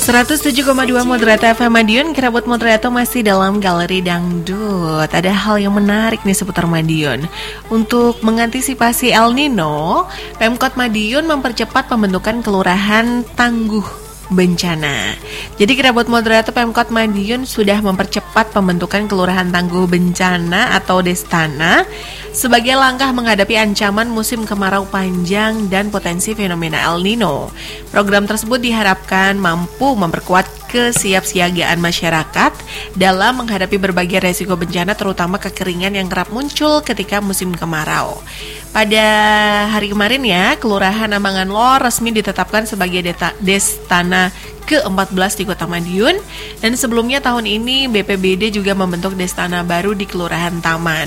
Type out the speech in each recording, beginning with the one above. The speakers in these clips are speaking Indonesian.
107,2 Moderato FM Madiun. Kerabut Moderato masih dalam galeri dangdut. Ada hal yang menarik nih seputar Madiun. Untuk mengantisipasi El Nino, Pemkot Madiun mempercepat pembentukan kelurahan tangguh bencana. Jadi Kerabut Moderato Pemkot Madiun sudah mempercepat pembentukan kelurahan tangguh bencana atau Destana sebagai langkah menghadapi ancaman musim kemarau panjang dan potensi fenomena El Nino. Program tersebut diharapkan mampu memperkuat kesiapsiagaan masyarakat dalam menghadapi berbagai resiko bencana, terutama kekeringan yang kerap muncul ketika musim kemarau. Pada hari kemarin ya, Kelurahan Ambangan Lor resmi ditetapkan sebagai Destana ke-14 di Kota Madiun, dan sebelumnya tahun ini BPBD juga membentuk Destana baru di Kelurahan Taman.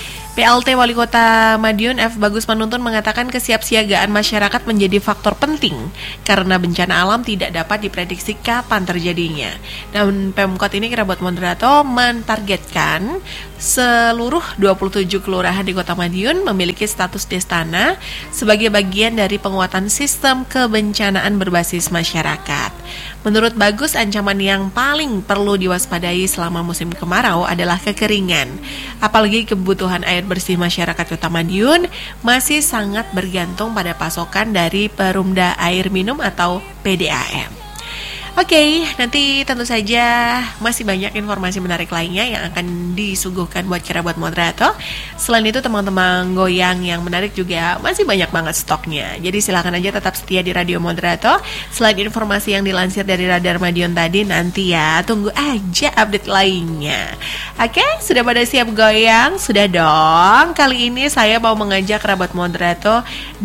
PLT Wali Kota Madiun F. Bagus Panuntun mengatakan kesiapsiagaan masyarakat menjadi faktor penting karena bencana alam tidak dapat diprediksi kapan terjadinya. Dan Pemkot ini Kerabut Moderato mentargetkan seluruh 27 kelurahan di Kota Madiun memiliki status Destana sebagai bagian dari penguatan sistem kebencanaan berbasis masyarakat. Menurut Bagus, ancaman yang paling perlu diwaspadai selama musim kemarau adalah kekeringan. Apalagi kebutuhan air bersih masyarakat Kota Madiun masih sangat bergantung pada pasokan dari Perumda Air Minum atau PDAM. Oke, nanti tentu saja masih banyak informasi menarik lainnya yang akan disuguhkan buat Kerabut Moderato. Selain itu teman-teman goyang yang menarik juga masih banyak banget stoknya. Jadi silakan aja tetap setia di Radio Moderato. Selain informasi yang dilansir dari Radar Madiun tadi, nanti ya tunggu aja update lainnya. Oke, sudah pada siap goyang? Sudah dong. Kali ini saya mau mengajak Kerabut Moderato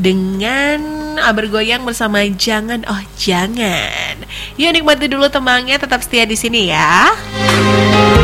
dengan bergoyang bersama Jangan Oh Jangan. Yuk nikmati dulu temangnya, tetap setia di sini ya.